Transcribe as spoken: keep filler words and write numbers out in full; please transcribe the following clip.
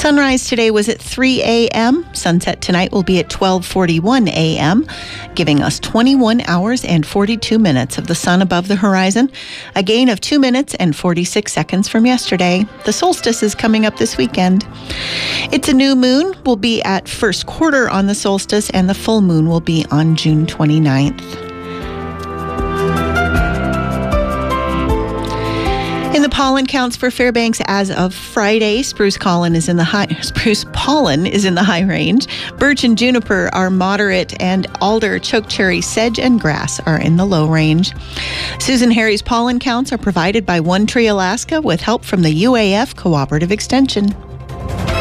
Sunrise today was at three a.m. Sunset tonight will be at twelve forty-one a.m., giving us twenty-one hours and forty-two minutes of the sun above the horizon, a gain of two minutes and forty-six seconds from yesterday. The solstice is coming up this weekend. It's a new moon. Will be at first quarter on the solstice, and the full moon will be on June twenty-ninth. In the pollen counts for Fairbanks as of Friday, spruce pollen is in the high. Spruce pollen is in the high range. Birch and juniper are moderate, and alder, chokecherry, sedge, and grass are in the low range. Susan Harry's pollen counts are provided by One Tree Alaska with help from the U A F Cooperative Extension.